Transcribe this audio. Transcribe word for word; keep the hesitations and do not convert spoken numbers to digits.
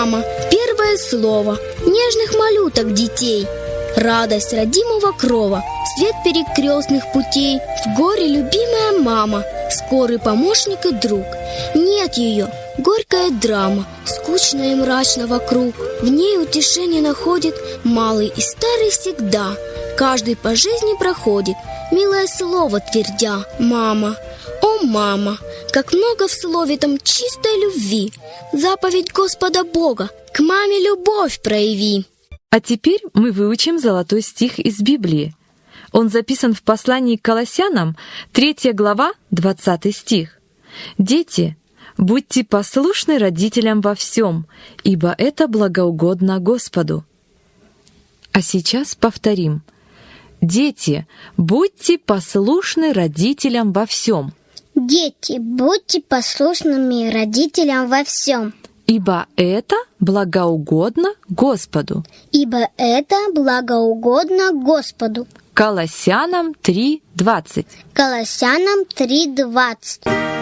мама, первое слово нежных малюток детей, радость родимого крова, свет перекрестных путей. В горе любимая мама, скорый помощник и друг. Нет ее, горькая драма, скучно и мрачно вокруг. В ней утешение находит малый и старый всегда. Каждый по жизни проходит, милое слово твердя: мама. О, мама, как много в слове там чистой любви! Заповедь Господа Бога, к маме любовь прояви. А теперь мы выучим золотой стих из Библии. Он записан в послании к Колоссянам, третья глава, двадцатый стих. «Дети, будьте послушны родителям во всем, ибо это благоугодно Господу». А сейчас повторим. Дети, будьте послушны родителям во всем. Дети, будьте послушными родителям во всем. Ибо это благоугодно Господу. Ибо это благоугодно Господу. Колоссянам три двадцать. Колоссянам три двадцать.